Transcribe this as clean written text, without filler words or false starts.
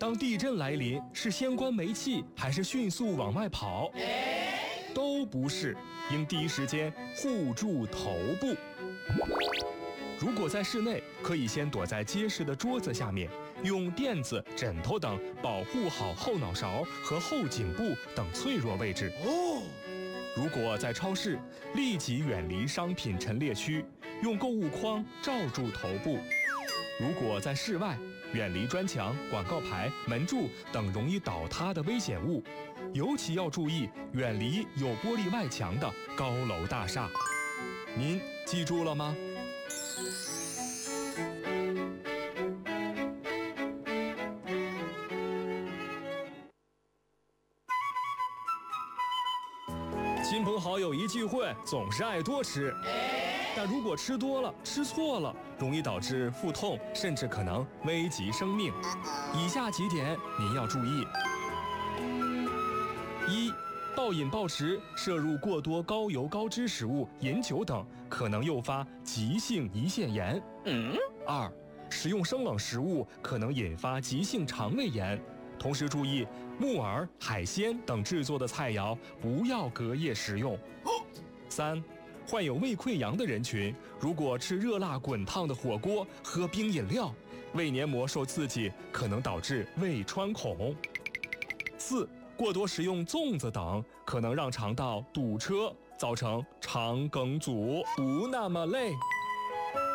当地震来临，是先关煤气还是迅速往外跑？都不是，应第一时间护住头部。如果在室内，可以先躲在结实的桌子下面，用垫子、枕头等保护好后脑勺和后颈部等脆弱位置。如果在超市，立即远离商品陈列区，用购物筐罩住头部。如果在室外，远离砖墙、广告牌、门柱等容易倒塌的危险物，尤其要注意远离有玻璃外墙的高楼大厦。您记住了吗？亲朋好友一聚会，总是爱多吃，但如果吃多了、吃错了，容易导致腹痛，甚至可能危及生命。以下几点您要注意：一、暴饮暴食、摄入过多高油高脂食物、饮酒等，可能诱发急性胰腺炎。二、食用生冷食物可能引发急性肠胃炎。同时注意，木耳、海鲜等制作的菜肴不要隔夜食用。三、患有胃溃疡的人群，如果吃热辣滚烫的火锅、喝冰饮料，胃黏膜受刺激，可能导致胃穿孔。四、过多食用粽子等，可能让肠道堵车，造成肠梗阻。不那么累。